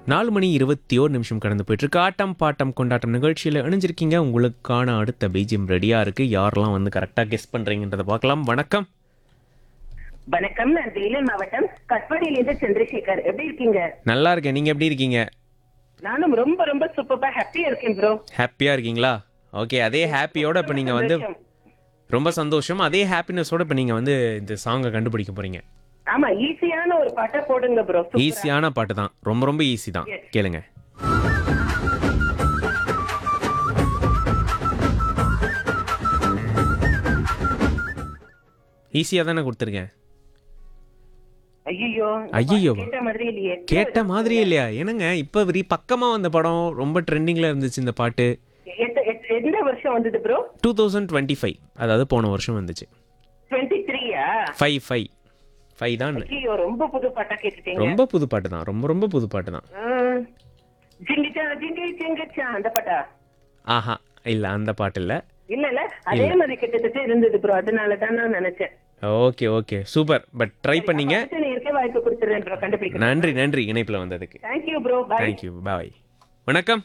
4:21 கடந்து போயிட்டுருக்கு. ஆட்டம் பாட்டம் கொண்டாட்டம் நிகழ்ச்சியில் இணைஞ்சிருக்கீங்க. உங்களுக்கான அடுத்த பிஜிஎம் ரெடியாக இருக்குது. யாரெல்லாம் வந்து கரெக்டாக கெஸ் பண்ணுறீங்கன்றதை பார்க்கலாம். வணக்கம். வணக்கம், நான் வேலூர் மாவட்டம் கட்பாடியிலிருந்து சந்திரசேகர். எப்படி இருக்கீங்க? நல்லா இருக்கேன். நீங்கள் எப்படி இருக்கீங்க? நானும் ரொம்ப ரொம்ப சூப்பரா ஹாப்பியா இருக்கேன் ப்ரோ. ஹாப்பியாக இருக்கீங்களா? ஓகே, அதே ஹாப்பியோட இப்போ நீங்கள் வந்து ரொம்ப சந்தோஷம். அதே ஹாப்பினஸோட இப்போ நீங்கள் வந்து இந்த சாங்கை கண்டுபிடிக்க போகிறீங்க. ஆமா, ஈஸியான ஒரு பாட்டை போடுங்க ப்ரோ. ஈஸியான பாட்டு தான், ரொம்ப ரொம்ப ஈஸி தான். கேளுங்க. ஈஸியாக தானே கொடுத்துருக்கேன். ஐயோ ஐயோ, கேட்ட மாதிரி இல்லையே. கேட்ட மாதிரியே இல்லையா? என்னங்க இப்போ பக்கமாக வந்த படம், ரொம்ப ட்ரெண்டிங்கில் இருந்துச்சு இந்த பாட்டு. எந்த வருஷம் வந்தது ப்ரோ? 2025, அதாவது போன வருஷம் வந்துச்சு. 23யா? 5 தான். ஐயோ, ரொம்ப புது பாட்டா கேட்டுட்டீங்க. ரொம்ப புது பாட்டு தான், ரொம்ப ரொம்ப புது பாட்டு தான். ஜிங்கிச்சா ஜிங்கி ஜிங்கிச்சா அந்த பாட்டா? ஆஹா, இல்ல அந்த பாட்டு இல்ல. இல்ல அதே மாதிரி கிட்டத்தட்ட இருந்தது ப்ரோ, அதனால தான் நான் நினைச்சேன். Okay okay, super. But try பண்ணீங்க. இருக்க வாய்ப்பு கொடுத்துறேன் ப்ரோ, கண்டுபிடிக்க. நன்றி நன்றி இணைப்புல வந்ததுக்கு. Thank you bro. பை. தேங்க்யூ, பாய். வணக்கம்.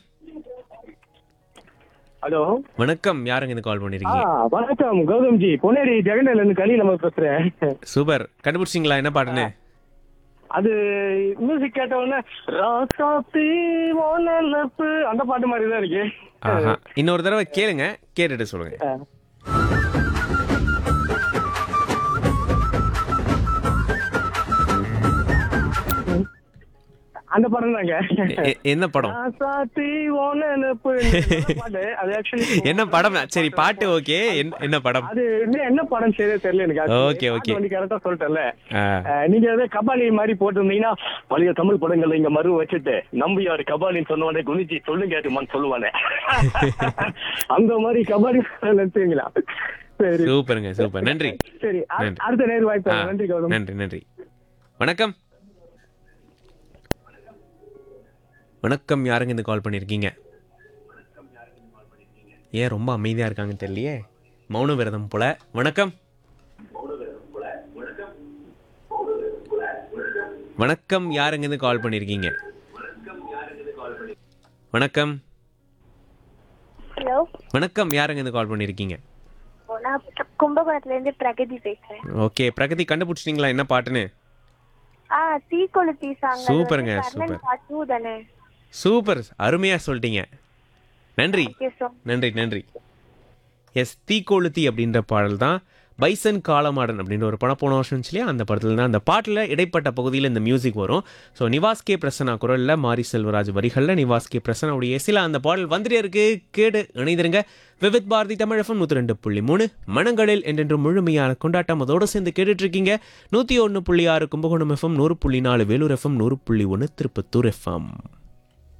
ஹலோ, வணக்கம். யாருங்க இது கால் பண்ணிருக்கீங்க? வணக்கம், கௌதம்ஜி. பொன்னேரி ஜெகண்டல இருந்து கலி நம்ம பேசுறேன். சூப்பர். கண்டுபிடிச்சிங்களா என்ன பாட்டுன்னு? அது மியூசிக் கேட்ட உடனே ராசாத்தி ஓனலப்பு அந்த பாட்டு மாதிரி தான் இருக்கு. ஆஹா, இன்னொரு தடவை கேளுங்க, கேட்டுட்டு சொல்லுங்க. அந்த படம் தாங்க. என்ன படம்? ராசாத்தி ஓனலப்பு பாட்டு. அது ஆக்சுவலி என்ன படம்? சரி, பாட்டு ஓகே. என்ன படம்? அது என்ன படம் சரியா தெரியல எனக்கு. ஓகே ஓகே, வந்து கரெக்டா சொல்லிட்டேன்ல. நீங்க ஏதோ கபாலி மாதிரி போட்டிருந்தீங்கன்னா பழைய தமிழ் படங்கள்ல இங்க மறு வச்சுட்டு நம்பியாரு கபாலின்னு சொன்ன உடனே குனிச்சி சொல்லுங்க சொல்லுவானே, அந்த மாதிரி கபாலி நினைச்சீங்களா? சரி, சூப்பருங்க, சூப்பர். நன்றி. சரி, அடுத்த நேர் வாய்ப்பு. நன்றி கௌதம். நன்றி நன்றி. வணக்கம். வணக்கம். யாருங்க இந்த கால் பண்ணியிருக்கீங்க? ஏன் ரொம்ப அமைதியாக இருக்காங்கன்னு தெரியலையே, மௌன விரதம் போல. வணக்கம். வணக்கம். யாருங்க இந்த கால் பண்ணியிருக்கீங்க? வணக்கம். ஹலோ, வணக்கம். யாருங்க இந்த கால் பண்ணியிருக்கீங்க? நான் கும்பகோணத்துல இருந்து பிரகதி பேசுறேன். ஓகே, பிரகதி கண்டுபிடிச்சிட்டீங்களா என்ன பாட்டுன்னு? தீக்கொளுத்தி சாங். சூப்பருங்க, சூப்பர். பாட்டு தானே? சூப்பர், அருமையா சொல்லிட்டீங்க. நன்றி நன்றி நன்றி. எஸ், தீக்கொளுத்தி அப்படின்ற பாடல் தான். பைசன் காலமாடன் அப்படின்ற ஒரு படம் போன வருஷம் இல்லையா, அந்த படத்தில் தான். அந்த பாட்டில் இடைப்பட்ட பகுதியில் இந்த மியூசிக் வரும். ஸோ நிவாஸ் கே பிரசன்னா குரலில், மாரி செல்வராஜ் வரிகளில், நிவாஸ் கே பிரசன்னாவுடைய இசையில் அந்த பாடல் வந்துட்டே இருக்கு. கேடு இணைந்திருங்க. விவித் பாரதி தமிழ் FM 102.3 மனங்களில் என்றென்று முழுமையான கொண்டாட்டம். அதோடு சேர்ந்து கேட்டுட்டு இருக்கீங்க 101.6 Kumbakonam FM, 100.4 Vellore FM, 100.1 Tirupattur FM.